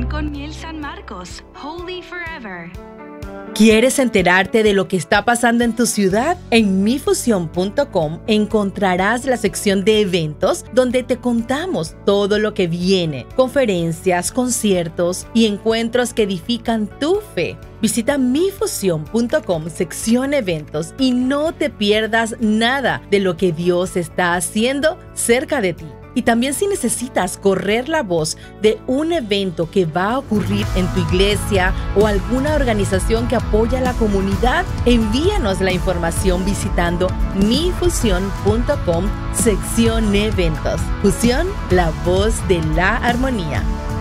Fusión con Miel San Marcos, Holy Forever. ¿Quieres enterarte de lo que está pasando en tu ciudad? En mifusión.com encontrarás la sección de eventos donde te contamos todo lo que viene, conferencias, conciertos y encuentros que edifican tu fe. Visita mifusión.com sección eventos y no te pierdas nada de lo que Dios está haciendo cerca de ti. Y también si necesitas correr la voz de un evento que va a ocurrir en tu iglesia o alguna organización que apoya a la comunidad, envíanos la información visitando mifusión.com sección eventos. Fusión, la voz de la armonía.